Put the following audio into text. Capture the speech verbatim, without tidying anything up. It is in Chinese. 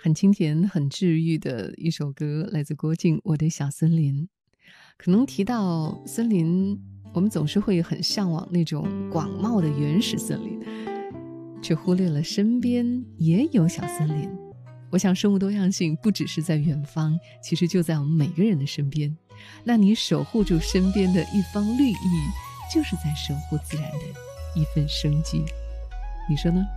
很清甜、很治愈的一首歌，来自郭靖《我的小森林》。可能提到森林，我们总是会很向往那种广袤的原始森林，却忽略了身边也有小森林。我想生物多样性不只是在远方，其实就在我们每个人的身边。那你守护住身边的一方绿意，就是在守护自然的一份生机。你说呢？